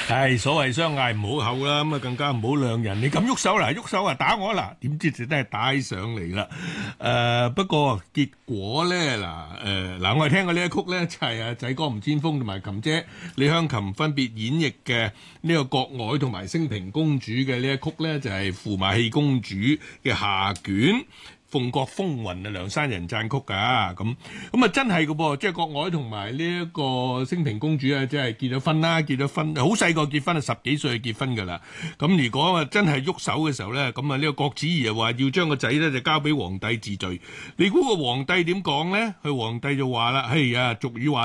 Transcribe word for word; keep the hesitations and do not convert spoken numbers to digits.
係所謂相嗌唔好口啦，咁啊更加唔好亮人。你咁喐手啦，喐手啊打我啦，點知就真係打起上嚟啦。誒不過結果咧嗱誒嗱，我哋聽過呢一曲咧，就係啊仔哥吳千峰同埋琴姐李香琴分別演繹嘅呢個國外同埋升平公主嘅呢一曲咧，就係駙馬戲公主嘅下卷。鳳閣風雲啊，梁山人讚曲㗎，咁咁啊真係嘅噃，即係國外同埋呢一個升平公主啊，即係結咗婚啦，結咗婚好細個結婚啊，十幾歲就結婚㗎啦。咁如果啊真係喐手嘅時候咧，咁啊呢個郭子儀又話要將個仔咧就交俾皇帝治罪。你估個皇帝點講咧？佢皇帝就話啦：哎呀，俗語話。